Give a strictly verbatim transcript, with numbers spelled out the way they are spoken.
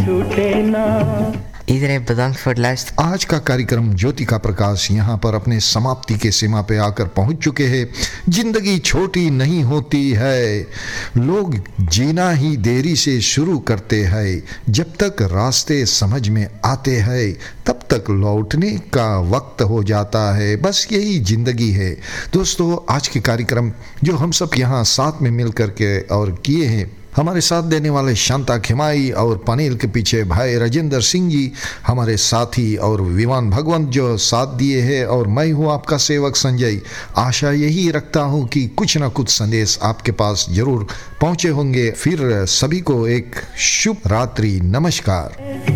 Iedereen bedankt voor het luisteren. आज का कार्यक्रम ज्योति का प्रकाश यहाँ पर अपने समाप्ति के सीमा पे आकर पहुँच चुके हैं। जिंदगी छोटी नहीं होती है, लोग जीना ही देरी से शुरू करते हैं। जब तक रास्ते समझ में आते हैं तब तक लौटने का वक्त हो जाता है। बस यही जिंदगी है। दोस्तों, आज के कार्यक्रम जो हम सब यहाँ साथ में मिल करके और किए हैं, हमारे साथ देने वाले शांता खिमाई और पनील के पीछे भाई राजेंद्र सिंह जी, हमारे साथी और विमान भगवंत जो साथ दिए हैं, और मैं हूँ आपका सेवक संजय। आशा यही रखता हूँ कि कुछ ना कुछ संदेश आपके पास जरूर पहुँचे होंगे। फिर सभी को एक शुभ रात्रि, नमस्कार।